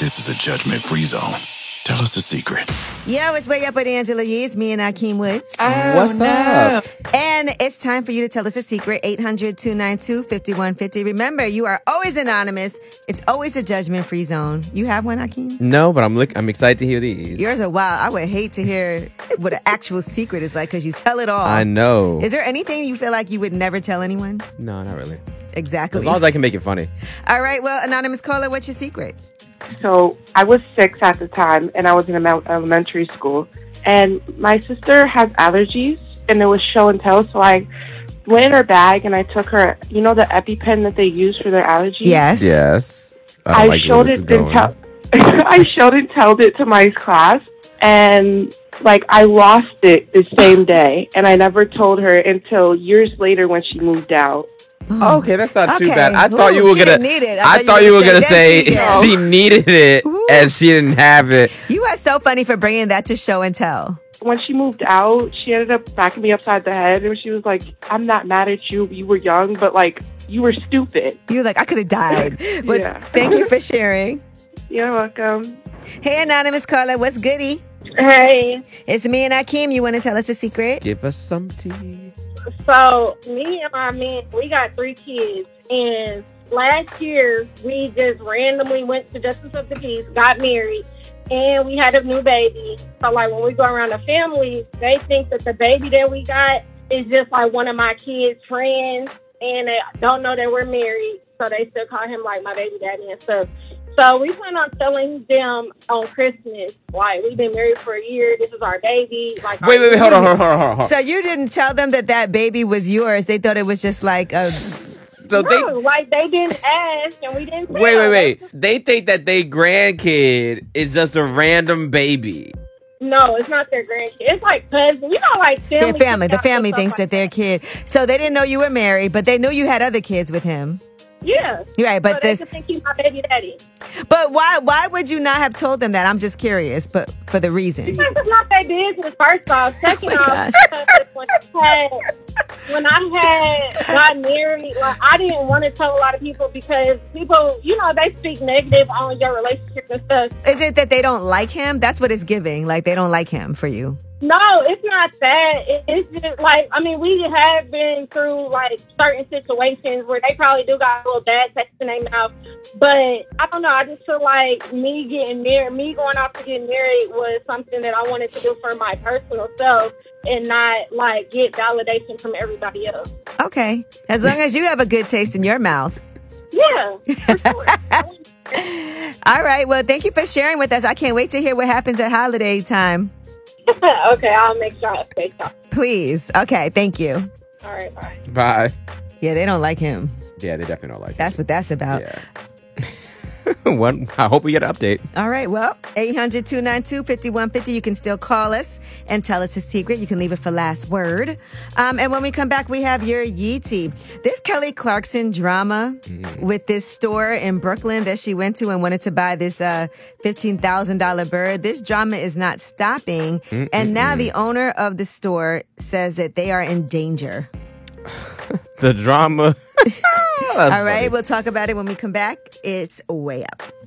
This is a judgment-free zone. Tell us a secret. Yo, it's Way Up with Angela Yee. It's me and Akeem Woods. What's up? And it's time for you to tell us a secret. 800-292-5150. Remember, you are always anonymous. It's always a judgment-free zone. You have one, Akeem? No, but I'm excited to hear these. Yours are wild. I would hate to hear what an actual secret is like because you tell it all. I know. Is there anything you feel like you would never tell anyone? No, not really. Exactly. As long as I can make it funny. All right. Well, anonymous caller, what's your secret? So I was 6 at the time, and I was in elementary school. And my sister has allergies, and it was show and tell. So I went in her bag, and I took her, the EpiPen that they use for their allergies? Yes. I showed it and I showed and told it to my class, and I lost it the same day, and I never told her until years later when she moved out. Oh, okay, that's not too Okay. bad. I thought you were gonna. Need it. I thought you were gonna say that she needed it and she didn't have it. You are so funny for bringing that to show and tell. When she moved out, she ended up smacking me upside the head, and she was like, "I'm not mad at you. You were young, but you were stupid." You were like, I could have died. But Yeah. Thank you for sharing. You're welcome. Hey, anonymous caller, what's goody? Hey, It's me and Akeem. You want to tell us a secret? Give us some tea. so me and my man, we got 3 kids, and last year we just randomly went to Justice of the Peace, got married, and we had a new baby. So when we go around the family, they think that the baby that we got is just one of my kids' friends, and they don't know that we're married, so they still call him my baby daddy and stuff. So we plan on telling them on Christmas, we've been married for a year. This is our baby. Wait, hold on. So you didn't tell them that baby was yours. They thought it was just a... So No, they didn't ask, and we didn't tell. Wait. They think that their grandkid is just a random baby. No, it's not their grandkid. It's cousins. Family. Their family. The family thinks that their kid... So they didn't know you were married, but they knew you had other kids with him. Yeah. You're right, but so they could think he's my baby daddy. But why would you not have told them that? I'm just curious, but for the reason. Because it's not their business, first off. Second off, when I had got married, I didn't want to tell a lot of people because people, they speak negative on your relationship and stuff. Is it that they don't like him? That's what it's giving. They don't like him for you. No, it's not that. It's just we have been through certain situations where they probably do got a little bad taste in their mouth. But I don't know. I just feel like me going off to get married was something that I wanted to do for my personal self and not get validation from everybody else. Okay. As long as you have a good taste in your mouth. Yeah, for sure. All right. Well, thank you for sharing with us. I can't wait to hear what happens at holiday time. Okay, I'll make sure I stay sharp. Please. Okay. Thank you. All right, bye. Bye. Yeah, they don't like him. Yeah, they definitely don't like That's what that's about. Yeah. I hope we get an update. All right. Well, 800-292-5150. You can still call us and tell us a secret. You can leave it for last word. And when we come back, we have your Yeetie. This Kelly Clarkson drama with this store in Brooklyn that she went to and wanted to buy this $15,000 bird. This drama is not stopping. And now the owner of the store says that they are in danger. The drama. All right. We'll talk about it when we come back. It's Way Up.